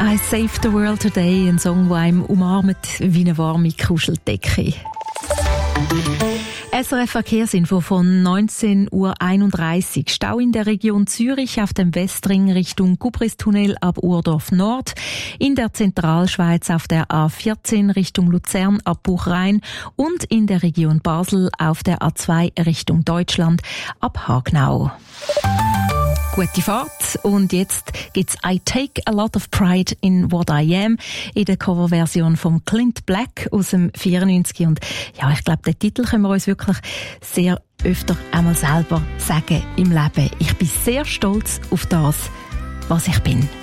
I Saved the World Today, ein Song, der einem umarmt wie eine warme Kuscheldecke. SRF Verkehrsinfo von 19:31 Uhr. Stau in der Region Zürich auf dem Westring Richtung Gubristunnel ab Urdorf Nord. In der Zentralschweiz auf der A14 Richtung Luzern ab Buchrein. Und in der Region Basel auf der A2 Richtung Deutschland ab Hagnau. Gute Fahrt. Und jetzt gibt's I Take a Lot of Pride in What I Am in der Coverversion von Clint Black aus dem 94. Und ja, ich glaube, den Titel können wir uns wirklich sehr öfter einmal selber sagen im Leben. Ich bin sehr stolz auf das, was ich bin.